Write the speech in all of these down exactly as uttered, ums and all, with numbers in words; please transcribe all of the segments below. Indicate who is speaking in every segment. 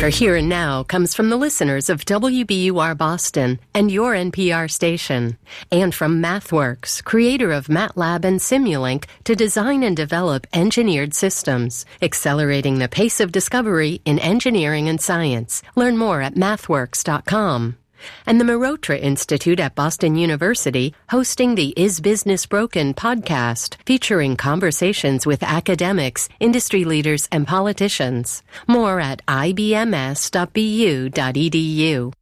Speaker 1: for Here and Now comes from the listeners of W B U R Boston and your N P R station, and from MathWorks, creator of MATLAB and Simulink, to design and develop engineered systems, accelerating the pace of discovery in engineering and science. Learn more at mathworks dot com. And the Marotra Institute at Boston University hosting the Is Business Broken podcast, featuring conversations with academics, industry leaders, and politicians. More at I B M S dot B U dot E D U.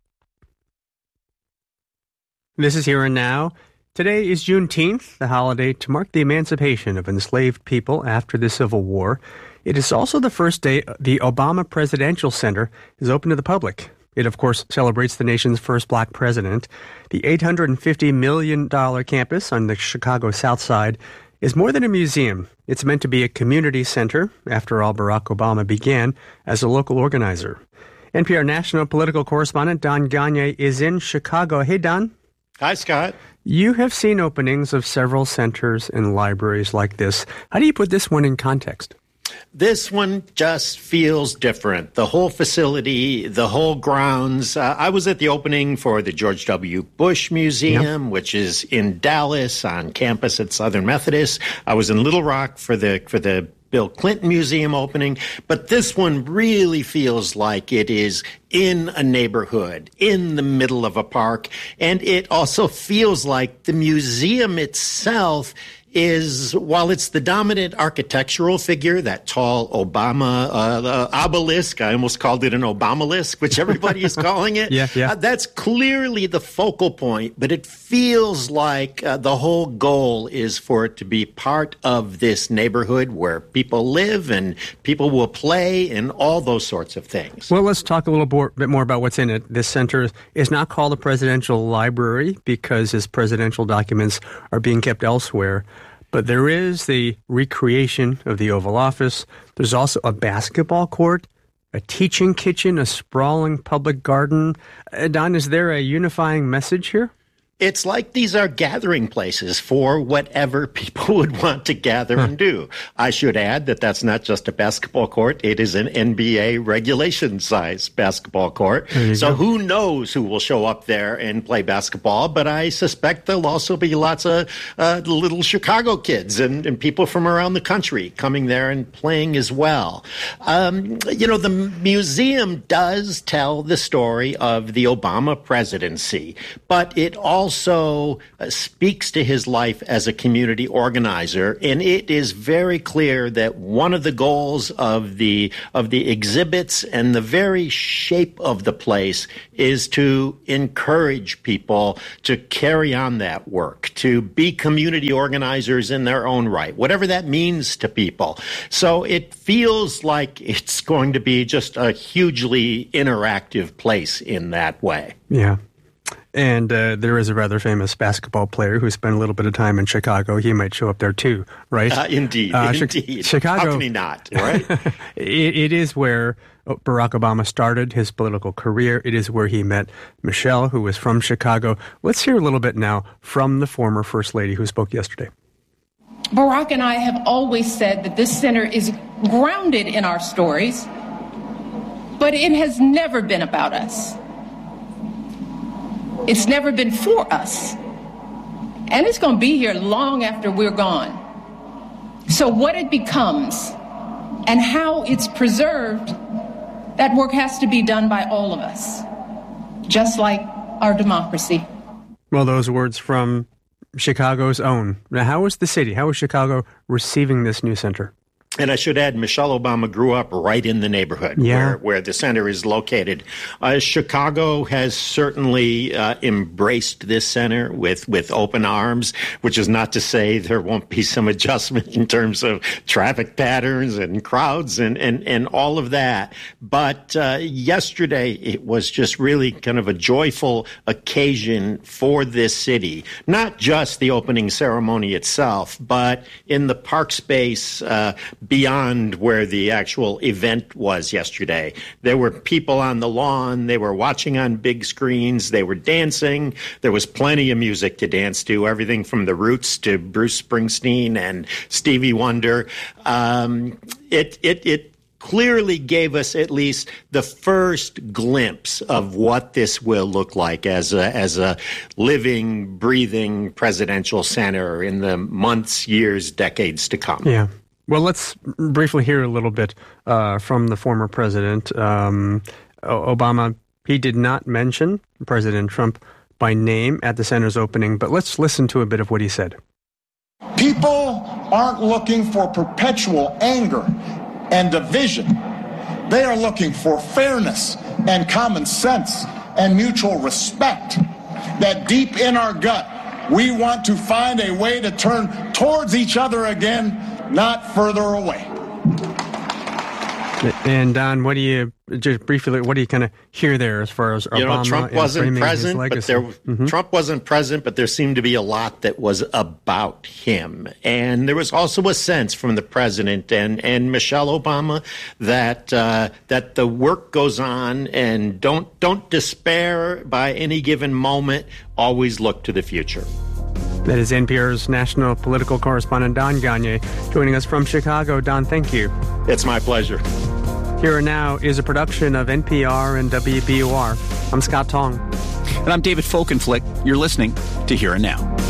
Speaker 2: This is Here and Now. Today is Juneteenth, the holiday to mark the emancipation of enslaved people after the Civil War. It is also the first day the Obama Presidential Center is open to the public. It, of course, celebrates the nation's first black president. The eight hundred fifty million dollars campus on the Chicago South Side is more than a museum. It's meant to be a community center. After all, Barack Obama began as a local organizer. N P R national political correspondent Don Gonyea is in Chicago. Hey, Don.
Speaker 3: Hi, Scott.
Speaker 2: You have seen openings of several centers and libraries like this. How do you put this one in context?
Speaker 3: This one just feels different. The whole facility, the whole grounds. Uh, I was at the opening for the George W. Bush Museum, yep. which is in Dallas on campus at Southern Methodist. I was in Little Rock for the for the Bill Clinton Museum opening. But this one really feels like it is in a neighborhood, in the middle of a park. And it also feels like the museum itself is, while it's the dominant architectural figure, that tall Obama uh, obelisk, I almost called it an Obamalisk, which everybody is calling it.
Speaker 2: yeah, yeah.
Speaker 3: Uh, that's clearly the focal point, but it feels like uh, the whole goal is for it to be part of this neighborhood where people live and people will play and all those sorts of things.
Speaker 2: Well, let's talk a little more, bit more about what's in it. This center is not called a presidential library because his presidential documents are being kept elsewhere. But there is the recreation of the Oval Office. There's also a basketball court, a teaching kitchen, a sprawling public garden. Uh, Don, is there a unifying message here?
Speaker 3: It's like these are gathering places for whatever people would want to gather huh. and do. I should add that that's not just a basketball court. It is an N B A regulation-size basketball court. So go. Who knows who will show up there and play basketball, but I suspect there'll also be lots of uh, little Chicago kids and, and people from around the country coming there and playing as well. Um, you know, the museum does tell the story of the Obama presidency, but it also also uh, speaks to his life as a community organizer, and it is very clear that one of the goals of the of the exhibits and the very shape of the place is to encourage people to carry on that work, to be community organizers in their own right, whatever that means to people. So it feels like it's going to be just a hugely interactive place in that way.
Speaker 2: Yeah. And uh, there is a rather famous basketball player who spent a little bit of time in Chicago. He might show up there too, right?
Speaker 3: Uh, indeed, uh, indeed.
Speaker 2: Chicago,
Speaker 3: how can he not, right?
Speaker 2: it, it is where Barack Obama started his political career. It is where he met Michelle, who was from Chicago. Let's hear a little bit now from the former First Lady who spoke yesterday.
Speaker 4: Barack and I have always said that this center is grounded in our stories, but it has never been about us. It's never been for us. And it's going to be here long after we're gone. So what it becomes and how it's preserved, that work has to be done by all of us, just like our democracy.
Speaker 2: Well, those words from Chicago's own. Now, how is the city, how is Chicago receiving this new center?
Speaker 3: And I should add, Michelle Obama grew up right in the neighborhood
Speaker 2: yeah.
Speaker 3: where, where the center is located. Uh, Chicago has certainly uh, embraced this center with, with open arms, which is not to say there won't be some adjustment in terms of traffic patterns and crowds and, and, and all of that. But uh, yesterday, it was just really kind of a joyful occasion for this city. Not just the opening ceremony itself, but in the park space uh, beyond where the actual event was yesterday. There were people on the lawn. They were watching on big screens. They were dancing. There was plenty of music to dance to, everything from The Roots to Bruce Springsteen and Stevie Wonder. Um, it, it, it, clearly gave us at least the first glimpse of what this will look like as a, as a living, breathing presidential center in the months, years, decades to come.
Speaker 2: Yeah. Well, let's briefly hear a little bit uh, from the former president. Um, Obama, he did not mention President Trump by name at the center's opening, but let's listen to a bit of what he said.
Speaker 5: People aren't looking for perpetual anger and division. They are looking for fairness and common sense and mutual respect. That deep in our gut, we want to find a way to turn towards each other again, not further away.
Speaker 2: And Don, what do you just briefly? What do you kind of hear there as far as Obama?
Speaker 3: You know, Trump wasn't present, but there
Speaker 2: mm-hmm.
Speaker 3: Trump wasn't present, but there seemed to be a lot that was about him, and there was also a sense from the president and and Michelle Obama that uh, that the work goes on, and don't don't despair by any given moment. Always look to the future.
Speaker 2: That is N P R's national political correspondent Don Gonyea joining us from Chicago. Don, thank you.
Speaker 3: It's my pleasure.
Speaker 2: Here and Now is a production of N P R and W B U R. I'm Scott Tong.
Speaker 6: And I'm David Folkenflik. You're listening to Here and Now.